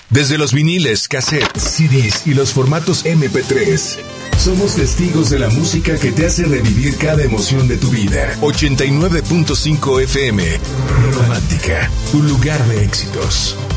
Desde los viniles, cassettes, CDs y los formatos MP3, somos testigos de la música que te hace revivir cada emoción de tu vida. 89.5 FM, Romántica, un lugar de éxitos.